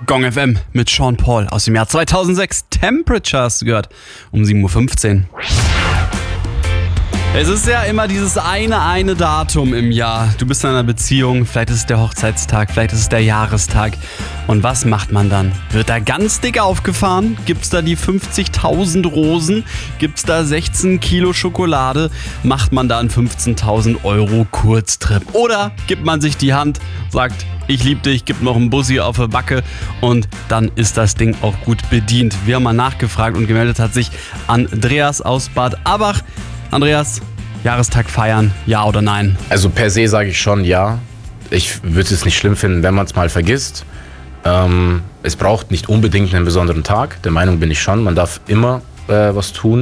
Gong FM mit Sean Paul aus dem Jahr 2006. Temperature hast du gehört, um 7.15 Uhr. Es ist ja immer dieses eine Datum im Jahr. Du bist in einer Beziehung, vielleicht ist es der Hochzeitstag, vielleicht ist es der Jahrestag. Und was macht man dann? Wird da ganz dick aufgefahren? Gibt's da die 50.000 Rosen? Gibt's da 16 Kilo Schokolade? Macht man da einen 15.000 Euro Kurztrip? Oder gibt man sich die Hand, sagt, ich lieb dich, gibt noch einen Bussi auf der Backe und dann ist das Ding auch gut bedient. Wir haben mal nachgefragt und gemeldet hat sich Andreas aus Bad Abach. Andreas, Jahrestag feiern, ja oder nein? Also per se sage ich schon ja. Ich würde es nicht schlimm finden, wenn man es mal vergisst. Es braucht nicht unbedingt einen besonderen Tag. Der Meinung bin ich schon, man darf immer was tun.